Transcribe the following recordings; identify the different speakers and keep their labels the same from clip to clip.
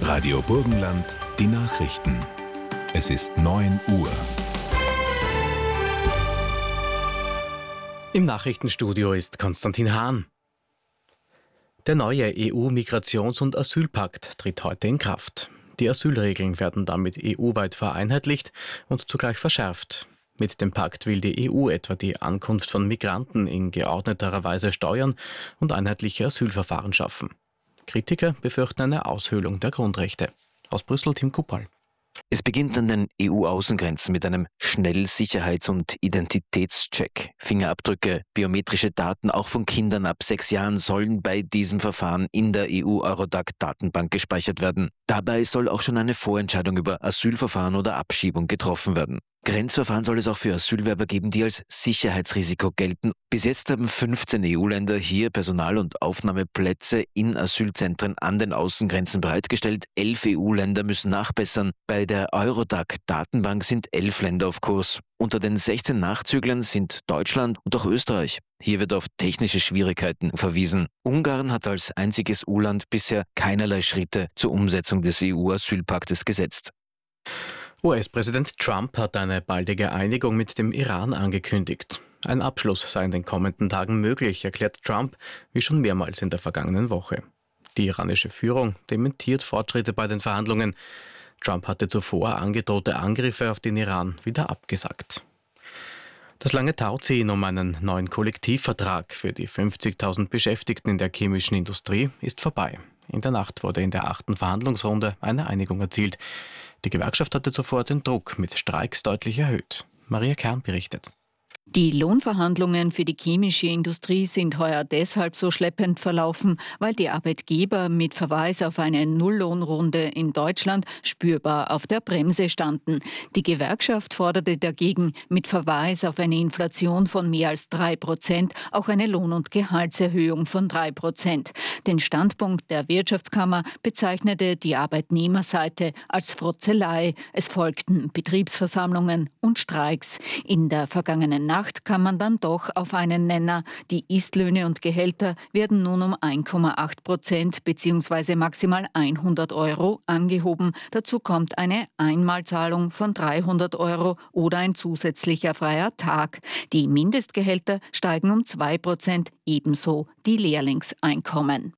Speaker 1: Radio Burgenland, die Nachrichten. Es ist 9 Uhr.
Speaker 2: Im Nachrichtenstudio ist Konstantin Hahn. Der neue EU-Migrations- und Asylpakt tritt heute in Kraft. Die Asylregeln werden damit EU-weit vereinheitlicht und zugleich verschärft. Mit dem Pakt will die EU etwa die Ankunft von Migranten in geordneterer Weise steuern und einheitliche Asylverfahren schaffen. Kritiker befürchten eine Aushöhlung der Grundrechte. Aus Brüssel Tim Kuppal.
Speaker 3: Es beginnt an den EU-Außengrenzen mit einem Schnellsicherheits- und Identitätscheck. Fingerabdrücke, biometrische Daten auch von Kindern ab 6 Jahren sollen bei diesem Verfahren in der EU-Eurodac-Datenbank gespeichert werden. Dabei soll auch schon eine Vorentscheidung über Asylverfahren oder Abschiebung getroffen werden. Grenzverfahren soll es auch für Asylwerber geben, die als Sicherheitsrisiko gelten. Bis jetzt haben 15 EU-Länder hier Personal- und Aufnahmeplätze in Asylzentren an den Außengrenzen bereitgestellt. 11 EU-Länder müssen nachbessern. Bei der Eurodac-Datenbank sind 11 Länder auf Kurs. Unter den 16 Nachzüglern sind Deutschland und auch Österreich. Hier wird auf technische Schwierigkeiten verwiesen. Ungarn hat als einziges EU-Land bisher keinerlei Schritte zur Umsetzung des EU-Asylpaktes gesetzt.
Speaker 2: US-Präsident Trump hat eine baldige Einigung mit dem Iran angekündigt. Ein Abschluss sei in den kommenden Tagen möglich, erklärt Trump, wie schon mehrmals in der vergangenen Woche. Die iranische Führung dementiert Fortschritte bei den Verhandlungen. Trump hatte zuvor angedrohte Angriffe auf den Iran wieder abgesagt. Das lange Tauziehen um einen neuen Kollektivvertrag für die 50.000 Beschäftigten in der chemischen Industrie ist vorbei. In der Nacht wurde in der 8. Verhandlungsrunde eine Einigung erzielt. Die Gewerkschaft hatte zuvor den Druck mit Streiks deutlich erhöht. Maria Kern berichtet.
Speaker 4: Die Lohnverhandlungen für die chemische Industrie sind heuer deshalb so schleppend verlaufen, weil die Arbeitgeber mit Verweis auf eine Nulllohnrunde in Deutschland spürbar auf der Bremse standen. Die Gewerkschaft forderte dagegen mit Verweis auf eine Inflation von mehr als 3% auch eine Lohn- und Gehaltserhöhung von 3%. Den Standpunkt der Wirtschaftskammer bezeichnete die Arbeitnehmerseite als Frotzelei. Es folgten Betriebsversammlungen und Streiks. In der vergangenen Nacht kann man dann doch auf einen Nenner. Die Istlöhne und Gehälter werden nun um 1,8% bzw. maximal 100 € angehoben. Dazu kommt eine Einmalzahlung von 300 € oder ein zusätzlicher freier Tag. Die Mindestgehälter steigen um 2%, ebenso die Lehrlingseinkommen.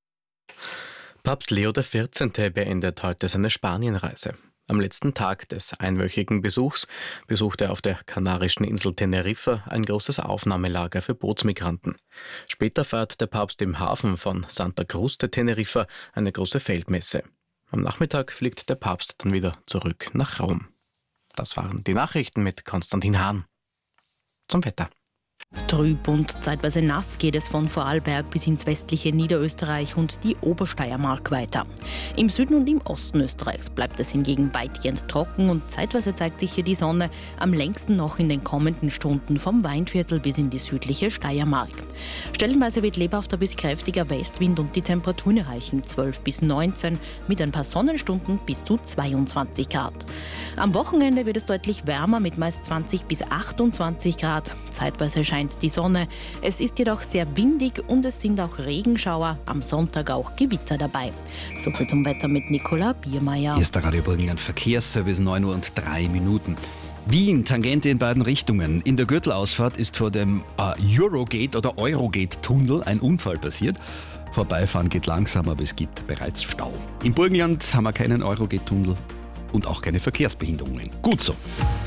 Speaker 2: Papst Leo XIV. Beendet heute seine Spanienreise. Am letzten Tag des einwöchigen Besuchs besuchte er auf der kanarischen Insel Teneriffa ein großes Aufnahmelager für Bootsmigranten. Später feiert der Papst im Hafen von Santa Cruz de Teneriffa eine große Feldmesse. Am Nachmittag fliegt der Papst dann wieder zurück nach Rom. Das waren die Nachrichten mit Konstantin Hahn. Zum Wetter.
Speaker 5: Trüb und zeitweise nass geht es von Vorarlberg bis ins westliche Niederösterreich und die Obersteiermark weiter. Im Süden und im Osten Österreichs bleibt es hingegen weitgehend trocken und zeitweise zeigt sich hier die Sonne, am längsten noch in den kommenden Stunden vom Weinviertel bis in die südliche Steiermark. Stellenweise weht lebhafter bis kräftiger Westwind und die Temperaturen erreichen 12 bis 19, mit ein paar Sonnenstunden bis zu 22 Grad. Am Wochenende wird es deutlich wärmer mit meist 20 bis 28 Grad. Zeitweise scheint die Sonne. Es ist jedoch sehr windig und es sind auch Regenschauer, am Sonntag auch Gewitter dabei. So viel zum Wetter mit Nicola Biermeier.
Speaker 6: Hier ist der Radio Burgenland Verkehrsservice, 9 Uhr und 3 Minuten. Wien, Tangente in beiden Richtungen. In der Gürtelausfahrt ist vor dem Eurogate oder Eurogate-Tunnel ein Unfall passiert. Vorbeifahren geht langsam, aber es gibt bereits Stau. Im Burgenland haben wir keinen Eurogate-Tunnel und auch keine Verkehrsbehinderungen. Gut so.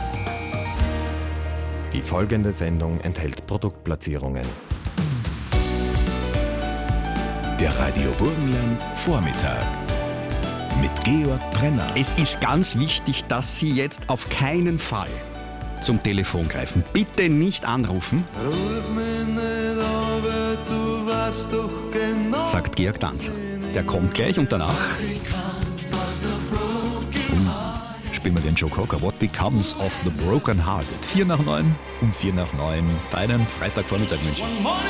Speaker 7: Die folgende Sendung enthält Produktplatzierungen.
Speaker 1: Der Radio Burgenland Vormittag mit Georg Brenner.
Speaker 6: Es ist ganz wichtig, dass Sie jetzt auf keinen Fall zum Telefon greifen. Bitte nicht anrufen,
Speaker 8: Ruf mich nicht, aber du weißt doch genau,
Speaker 6: sagt Georg Danzer. Der kommt gleich und danach spielen wir den Joe Cocker. What Becomes of the Broken Hearted? 8:45 um 8:45. Feinen Freitagvormittag wünschen.